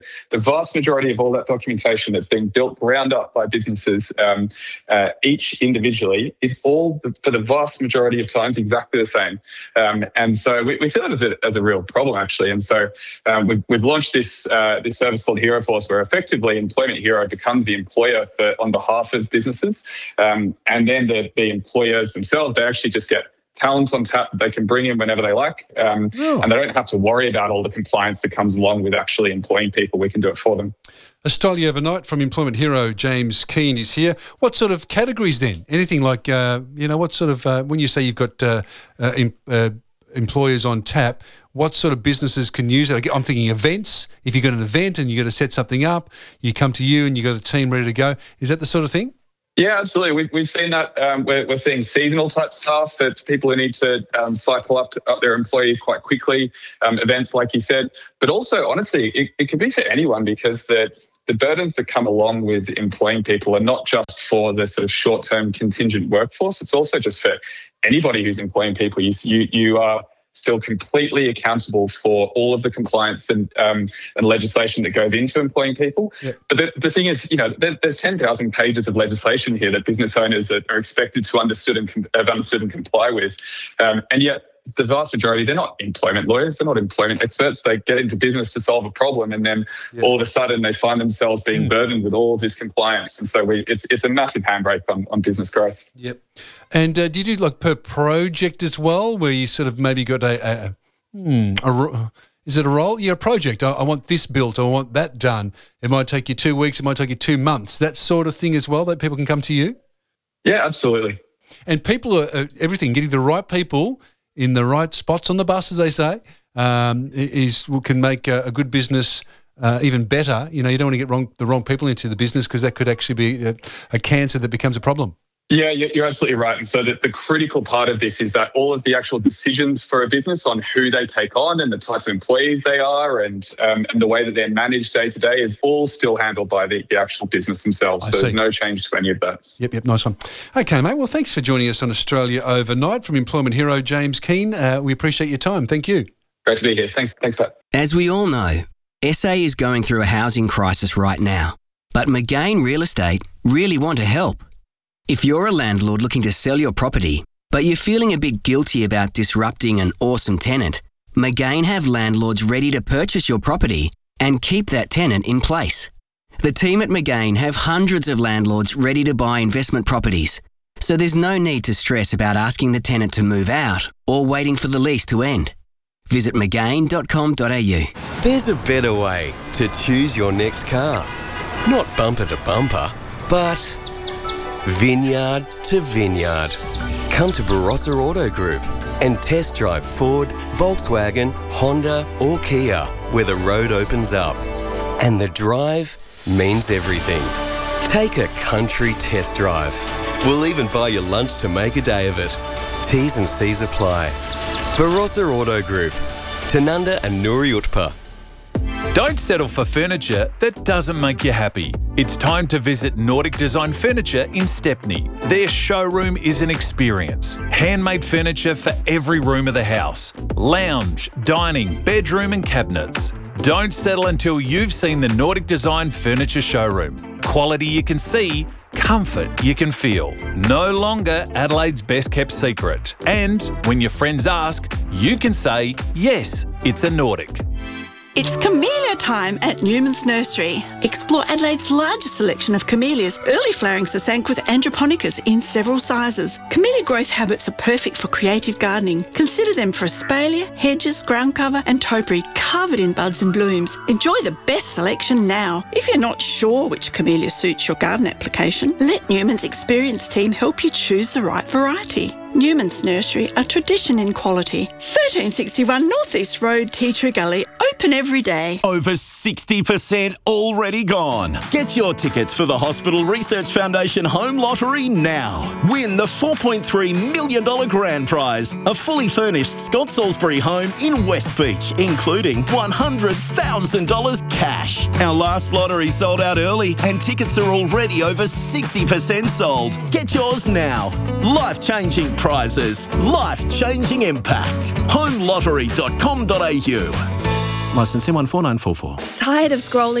the vast majority of all that documentation that's being built ground up by businesses, each individually, is all, for the vast majority of times, exactly the same. And so we see that as a real problem, actually. And so we've launched this service called Hero Force, where effectively Employment Hero becomes the employer on behalf of businesses. And then the employers themselves, they actually just get talent on tap that they can bring in whenever they like. And they don't have to worry about all the compliance that comes along with actually employing people. We can do it for them. Australia Overnight from Employment Hero, James Keane, is here. What sort of categories then? Anything like, what sort of, when you say you've got employers on tap, what sort of businesses can use it? I'm thinking events. If you've got an event and you've got to set something up, you come to you and you've got a team ready to go. Is that the sort of thing? Yeah, absolutely. We've seen that. We're seeing seasonal type staff, that people who need to cycle up their employees quite quickly, events like you said. But also, honestly, it could be for anyone, because the burdens that come along with employing people are not just for the sort of short-term contingent workforce. It's also just for anybody who's employing people. You are still completely accountable for all of the compliance and legislation that goes into employing people. Yeah. But the thing is, there's 10,000 pages of legislation here that business owners are expected to have understood and comply with. And yet, the vast majority, they're not employment lawyers, they're not employment experts. They get into business to solve a problem, and then all of a sudden they find themselves being burdened with all of this compliance. And so it's a massive handbrake on business growth. Yep. And do you do like per project as well, where you sort of maybe got is it a role? Yeah, a project. I want this built, I want that done. It might take you 2 weeks, it might take you 2 months. That sort of thing as well, that people can come to you? Yeah, absolutely. And people are everything, getting the right people in the right spots on the bus, as they say, can make a good business even better. You don't want to get the wrong people into the business, because that could actually be a cancer that becomes a problem. Yeah, you're absolutely right. And so the critical part of this is that all of the actual decisions for a business on who they take on and the type of employees they are and the way that they're managed day to day is all still handled by the actual business themselves. So there's no change to any of that. Yep, nice one. Okay, mate, well, thanks for joining us on Australia Overnight from Employment Hero, James Keane. We appreciate your time. Thank you. Great to be here. Thanks, Pat. As we all know, SA is going through a housing crisis right now, but McGain Real Estate really want to help. If you're a landlord looking to sell your property, but you're feeling a bit guilty about disrupting an awesome tenant, McGain have landlords ready to purchase your property and keep that tenant in place. The team at McGain have hundreds of landlords ready to buy investment properties, so there's no need to stress about asking the tenant to move out or waiting for the lease to end. Visit mcgain.com.au. There's a better way to choose your next car. Not bumper to bumper, but vineyard to vineyard. Come to Barossa Auto Group and test drive Ford, Volkswagen, Honda or Kia, where the road opens up. And the drive means everything. Take a country test drive. We'll even buy you lunch to make a day of it. T's and C's apply. Barossa Auto Group, Tanunda and Nuri Utpa. Don't settle for furniture that doesn't make you happy. It's time to visit Nordic Design Furniture in Stepney. Their showroom is an experience. Handmade furniture for every room of the house. Lounge, dining, bedroom and cabinets. Don't settle until you've seen the Nordic Design Furniture showroom. Quality you can see, comfort you can feel. No longer Adelaide's best kept secret. And when your friends ask, you can say, yes, it's a Nordic. It's camellia time at Newman's Nursery. Explore Adelaide's largest selection of camellias, early flowering Sasanquas androponicas in several sizes. Camellia growth habits are perfect for creative gardening. Consider them for espalier, hedges, ground cover and topiary covered in buds and blooms. Enjoy the best selection now. If you're not sure which camellia suits your garden application, let Newman's experienced team help you choose the right variety. Newman's Nursery, a tradition in quality. 1361 North East Road, Tea Tree Gully, open every day. Over 60% already gone. Get your tickets for the Hospital Research Foundation Home Lottery now. Win the $4.3 million grand prize, a fully furnished Scott Salisbury home in West Beach, including $100,000 cash. Our last lottery sold out early and tickets are already over 60% sold. Get yours now. Life-changing prizes, life-changing impact. HomeLottery.com.au. Licence M14944. Tired of scrolling